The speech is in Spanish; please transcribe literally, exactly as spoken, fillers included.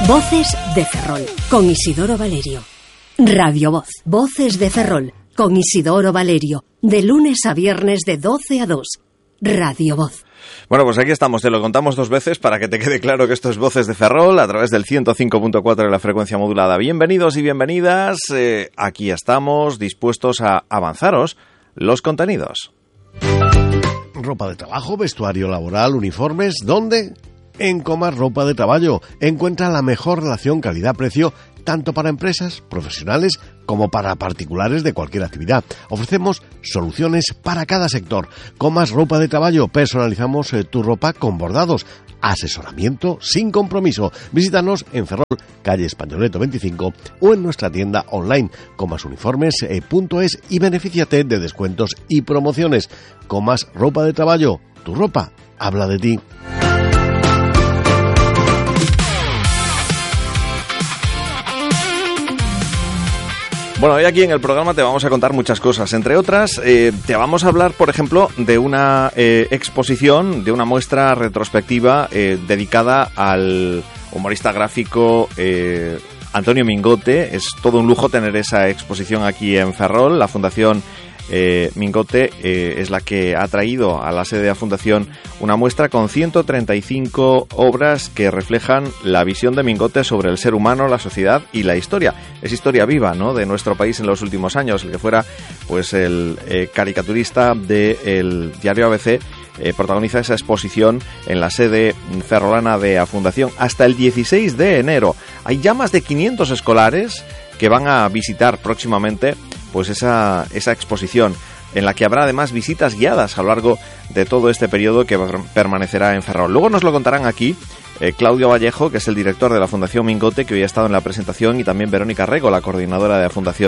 Voces de Ferrol, con Isidoro Valerio. Radio Voz. Voces de Ferrol, con Isidoro Valerio. De lunes a viernes de doce a dos. Radio Voz. Bueno, pues aquí estamos, te lo contamos dos veces para que te quede claro que esto es Voces de Ferrol a través del ciento cinco punto cuatro de la frecuencia modulada. Bienvenidos y bienvenidas, eh, aquí estamos dispuestos a avanzaros los contenidos. Ropa de trabajo, vestuario laboral, uniformes, ¿dónde? En Comas Ropa de Traballo. Encuentra la mejor relación calidad-precio tanto para empresas, profesionales como para particulares de cualquier actividad. Ofrecemos soluciones para cada sector. Comas Ropa de Traballo. Personalizamos eh, tu ropa con bordados. Asesoramiento sin compromiso. Visítanos en Ferrol, calle Españoleto veinticinco, o en nuestra tienda online comasuniformes punto es y benefíciate de descuentos y promociones. Comas Ropa de Traballo. Tu ropa habla de ti. Bueno, hoy aquí en el programa te vamos a contar muchas cosas. Entre otras, eh, te vamos a hablar, por ejemplo, de una eh, exposición, de una muestra retrospectiva eh, dedicada al humorista gráfico eh, Antonio Mingote. Es todo un lujo tener esa exposición aquí en Ferrol. La Fundación eh, Mingote eh, es la que ha traído a la sede de la Fundación una muestra con ciento treinta y cinco obras que reflejan la visión de Mingote sobre el ser humano, la sociedad y la historia. Es historia viva, ¿no?, de nuestro país en los últimos años. El que fuera pues el eh, caricaturista del diario A B C eh, protagoniza esa exposición en la sede ferrolana de la Fundación hasta el dieciséis de enero. Hay ya más de quinientos escolares que van a visitar próximamente pues esa, esa exposición, en la que habrá además visitas guiadas a lo largo de todo este periodo que permanecerá en Ferrol. Luego nos lo contarán aquí eh, Claudio Vallejo, que es el director de la Fundación Mingote, que hoy ha estado en la presentación, y también Verónica Rego, la coordinadora de la Fundación